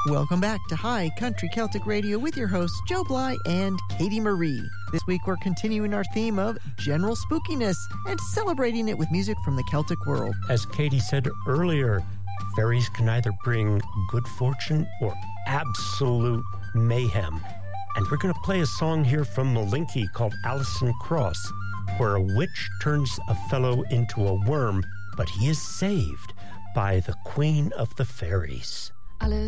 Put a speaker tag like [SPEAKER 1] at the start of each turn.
[SPEAKER 1] Welcome back to High Country Celtic Radio with your hosts Joe Bly and Katie Marie. This week we're continuing our theme of general spookiness and celebrating it with music from the Celtic world.
[SPEAKER 2] As Katie said earlier, fairies can either bring good fortune or absolute mayhem. And we're going to play a song here from Malinky called Alison Cross, where a witch turns a fellow into a worm, but he is saved by the Queen of the Fairies.